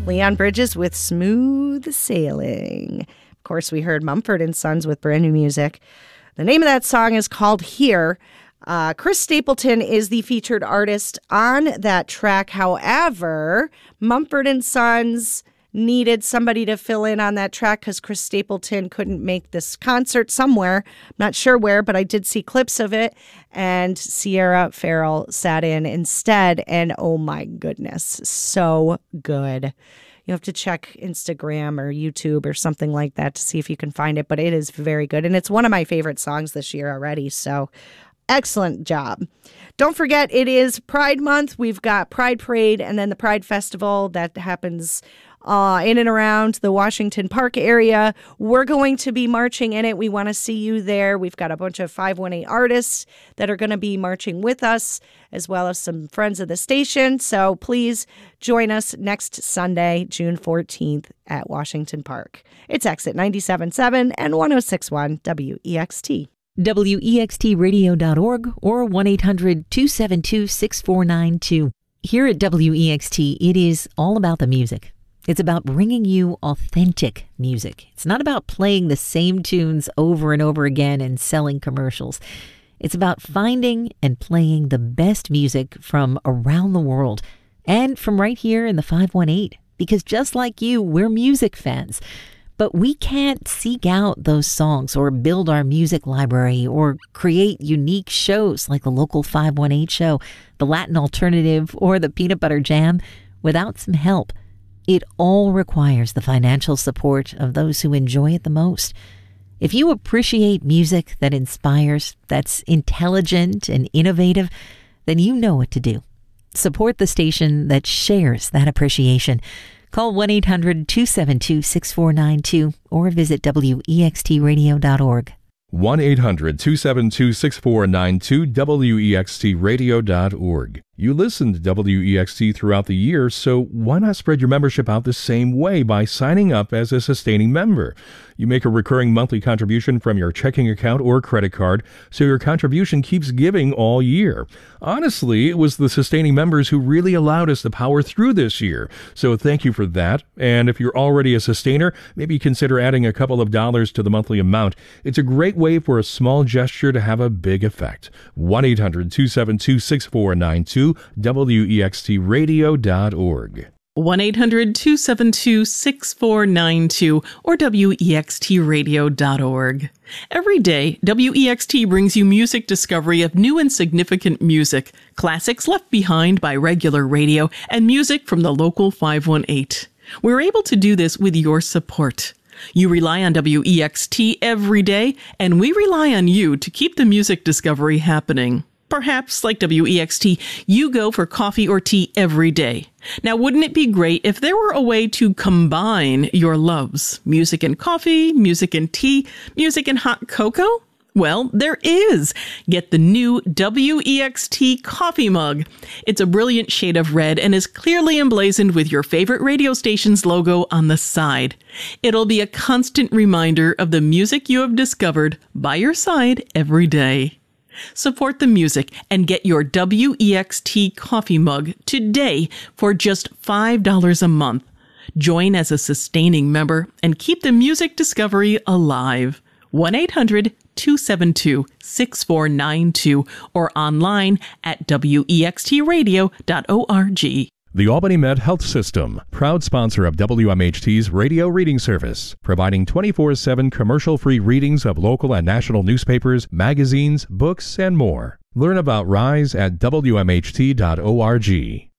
Leon Bridges with Smooth Sailing. Of course, we heard Mumford & Sons with brand new music. The name of that song is called Here. Chris Stapleton is the featured artist on that track. However, Mumford & Sons needed somebody to fill in on that track because Chris Stapleton couldn't make this concert somewhere. I'm not sure where, but I did see clips of it. And Sierra Farrell sat in instead. And oh my goodness, so good. You have to check Instagram or YouTube or something like that to see if you can find it. But it is very good. And it's one of my favorite songs this year already. So excellent job. Don't forget, it is Pride Month. We've got Pride Parade and then the Pride Festival that happens in and around the Washington Park area. We're going to be marching in it. We want to see you there. We've got a bunch of 518 artists that are going to be marching with us, as well as some friends of the station. So please join us next Sunday, June 14th at Washington Park. It's Exit 97.7 and 106.1 WEXT. WEXTradio.org or 1-800-272-6492. Here at WEXT, it is all about the music. It's about bringing you authentic music. It's not about playing the same tunes over and over again and selling commercials. It's about finding and playing the best music from around the world and from right here in the 518. Because just like you, we're music fans. But we can't seek out those songs or build our music library or create unique shows like the local 518 show, the Latin Alternative, or the Peanut Butter Jam without some help. It all requires the financial support of those who enjoy it the most. If you appreciate music that inspires, that's intelligent and innovative, then you know what to do. Support the station that shares that appreciation. Call 1-800-272-6492 or visit WEXTradio.org. 1-800-272-6492, WEXTradio.org. You listen to WEXT throughout the year, so why not spread your membership out the same way by signing up as a sustaining member? You make a recurring monthly contribution from your checking account or credit card, so your contribution keeps giving all year. Honestly, it was the sustaining members who really allowed us to power through this year, so thank you for that. And if you're already a sustainer, maybe consider adding a couple of dollars to the monthly amount. It's a great way for a small gesture to have a big effect. 1-800-272-6492, WEXTradio.org. 1-800-272-6492 or WEXTradio.org. Every day, WEXT brings you music discovery of new and significant music, classics left behind by regular radio, and music from the local 518. We're able to do this with your support. You rely on WEXT every day, and we rely on you to keep the music discovery happening. Perhaps, like WEXT, you go for coffee or tea every day. Now, wouldn't it be great if there were a way to combine your loves? Music and coffee, music and tea, music and hot cocoa? Well, there is. Get the new WEXT coffee mug. It's a brilliant shade of red and is clearly emblazoned with your favorite radio station's logo on the side. It'll be a constant reminder of the music you have discovered by your side every day. Support the music and get your WEXT coffee mug today for just $5 a month. Join as a sustaining member and keep the music discovery alive. 1-800-272-6492 or online at WEXTradio.org. The Albany Med Health System, proud sponsor of WMHT's radio reading service, providing 24/7 commercial-free readings of local and national newspapers, magazines, books, and more. Learn about RISE at WMHT.org.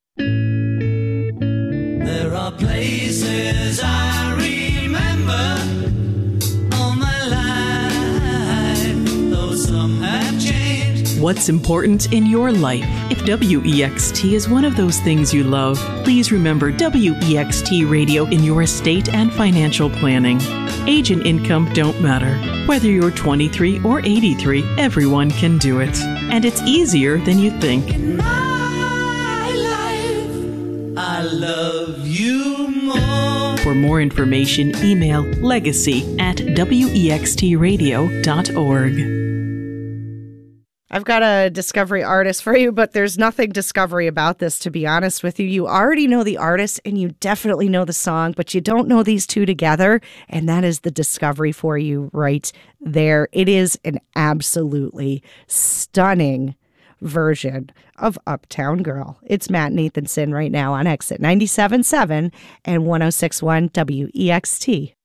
There are places I remember all my life, though some have changed. What's important in your life? If WEXT is one of those things you love, please remember WEXT Radio in your estate and financial planning. Age and income don't matter. Whether you're 23 or 83, everyone can do it. And it's easier than you think. In my life, I love you more. For more information, email legacy@wextradio.org. I've got a discovery artist for you, but there's nothing discovery about this, to be honest with you. You already know the artist and you definitely know the song, but you don't know these two together. And that is the discovery for you right there. It is an absolutely stunning version of Uptown Girl. It's Matt Nathanson right now on Exit 97.7 and 106.1 WEXT.